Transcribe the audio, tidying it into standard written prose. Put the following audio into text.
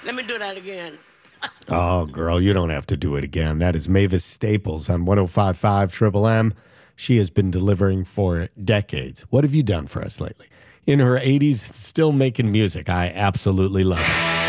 Let me do that again. Oh, girl, you don't have to do it again. That is Mavis Staples on 105.5 Triple M. She has been delivering for decades. What have you done for us lately? In her 80s, still making music. I absolutely love it.